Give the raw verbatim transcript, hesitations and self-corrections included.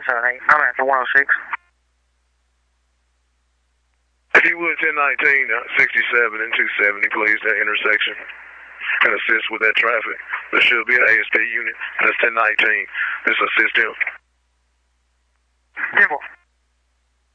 seven eight. I'm at the one oh six. If you would, ten nineteen, sixty-seven and two seventy, please, that intersection. And assist with that traffic. There should be an A S D unit. That's ten nineteen. Just assist him. ten four.